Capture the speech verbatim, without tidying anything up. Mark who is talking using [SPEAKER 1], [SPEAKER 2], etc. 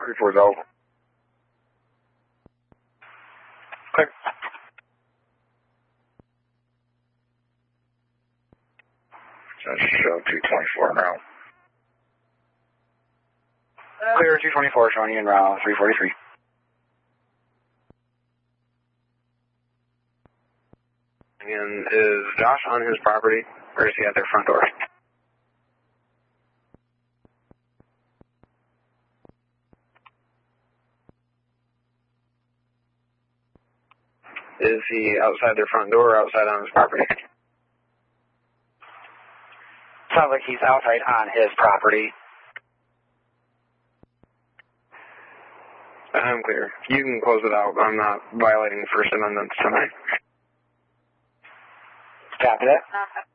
[SPEAKER 1] three four zero.
[SPEAKER 2] Clear.
[SPEAKER 1] Just show two twenty-four now.
[SPEAKER 2] Clear two twenty-four, showing you in route three forty-three.
[SPEAKER 3] And is Josh on his property, or is he at their front door? Is he outside their front door or outside on his property?
[SPEAKER 2] Sounds like he's outside on his property.
[SPEAKER 3] I'm clear. You can close it out. I'm not violating First Amendment tonight.
[SPEAKER 2] Copy that.